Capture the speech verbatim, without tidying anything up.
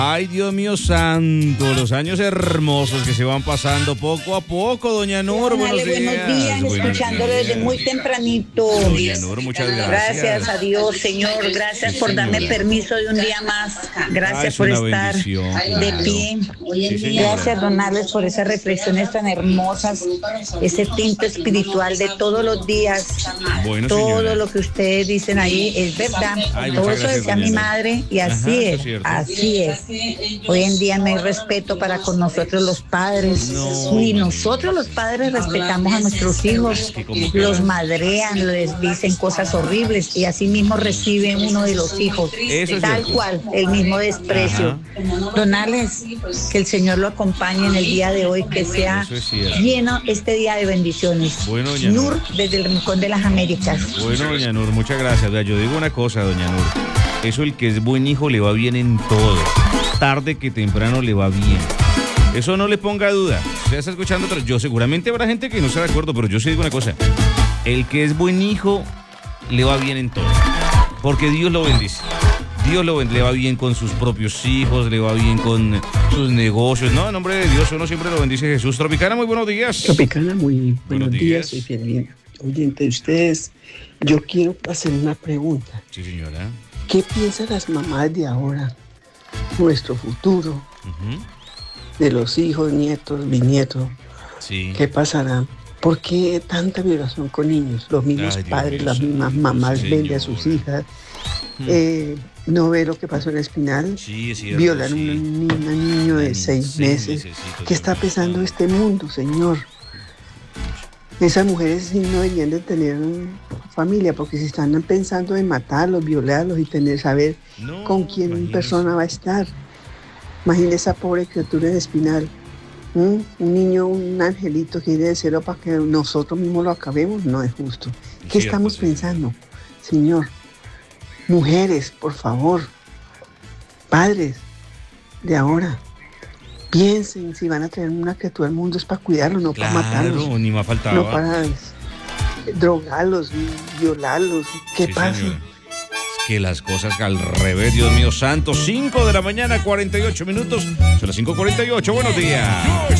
Ay, Dios mío santo, los años hermosos que se van pasando poco a poco, doña Nur. Buenos días, buenos días, escuchándolo desde muy tempranito. Doña Nur, muchas gracias. Gracias a Dios, Señor, gracias Sí, por darme señora. permiso de un día más. Gracias Ah, es por una estar bendición, de claro. pie. Sí, señora. Gracias, don Alex, por esas reflexiones tan hermosas, ese tinto espiritual de todos los días. Bueno, Todo señora. lo que ustedes dicen ahí es verdad. Ay, Todo muchas eso gracias, decía doña mi Nur. madre y así Ajá, eso es, es cierto. así es. Hoy en día no hay respeto para con nosotros los padres, No, ni no, nosotros los padres respetamos a nuestros hijos, que como que los la- madrean, les dicen cosas horribles y así mismo recibe uno de los hijos, Eso es tal cierto. cual, el mismo desprecio. Don Alex, que el Señor lo acompañe en el día de hoy, que sea Eso es cierto. lleno este día de bendiciones. Bueno, doña Nur Nur. desde el Rincón de las Américas. Bueno, doña Nur, muchas gracias. Vea, yo digo una cosa, doña Nur. Eso, el que es buen hijo le va bien en todo. Tarde que temprano le va bien. Eso no le ponga duda. Usted está escuchando otra. Yo seguramente habrá gente que no está de acuerdo, pero yo sí digo una cosa. El que es buen hijo le va bien en todo. Porque Dios lo bendice. Dios lo bendice, le va bien con sus propios hijos, le va bien con sus negocios. No, en nombre de Dios, uno siempre lo bendice Jesús. Tropicana, muy buenos días. Tropicana, muy buenos, Buenos días. días. Soy fiel oyente de ustedes. Yo quiero hacer una pregunta. Sí, señora. ¿Qué piensan las mamás de ahora? Nuestro futuro, Ujú. de los hijos, nietos, bisnietos. Sí. ¿Qué pasará? ¿Por qué tanta violación con niños? Los mismos Ay, Dios padres, mío, las mismas santo, mamás sí, venden a señor. sus hijas. Mm. Eh, ¿No ve lo que pasó en Espinal? Sí, es cierto. Violan a sí. una niña, niño Una de niña, seis seis meses. mesecitos, ¿Qué está Dios mío pesando santo. este mundo, Señor? Esas mujeres sí no deberían de tener familia, porque si están pensando en matarlos, violarlos y tener saber No, con quién imagínese. persona va a estar. Imagínese esa pobre criatura en Espinal. ¿Mm? Un niño, un angelito que viene del cielo para que nosotros mismos lo acabemos, no es justo. ¿Qué Cierto, estamos sí. pensando, Señor? Mujeres, por favor. Padres de ahora. Piensen, si van a traer una criatura al mundo es para cuidarlo, no para matarlos. Claro, ni más faltaba. No para drogarlos, violarlos. ¿Qué Sí, pasa? señora. Es que las cosas al revés, Dios mío santo. cinco de la mañana, cuarenta y ocho minutos. Son las cinco cuarenta y ocho. Buenos días.